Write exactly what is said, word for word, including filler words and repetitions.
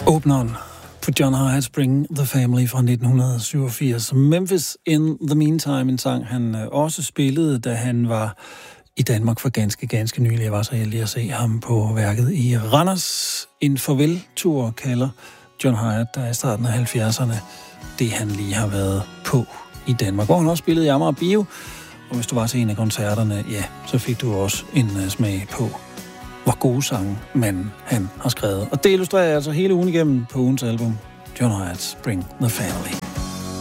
Åbneren på John Hyatt's Bring the Family fra nitten syvogfirs. Memphis in the Meantime, en sang han også spillede, da han var i Danmark for ganske, ganske nylig. Jeg var så heldig at se ham på værket i Randers. En farveltur kalder John Hyatt, der i starten af halvfjerdserne, det han lige har været på i Danmark, hvor han også spillede i Amager Bio. Og hvis du var til en af koncerterne, ja, så fik du også en smag på, hvor gode sange manden han har skrevet. Og det illustrerer altså hele ugen igennem på ugens album, John Hyatt's Bring the Family.